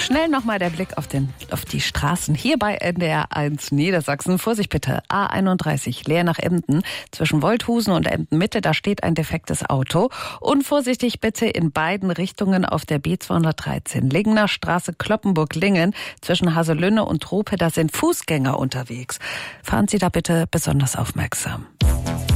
Schnell nochmal der Blick auf die Straßen hier bei NDR1 Niedersachsen. Vorsicht bitte, A31 leer nach Emden. Zwischen Wolthusen und Emden-Mitte, da steht ein defektes Auto. Und vorsichtig bitte in beiden Richtungen auf der B213. Lingener Straße Cloppenburg-Lingen. Zwischen Haselünne und Trope, da sind Fußgänger unterwegs. Fahren Sie da bitte besonders aufmerksam.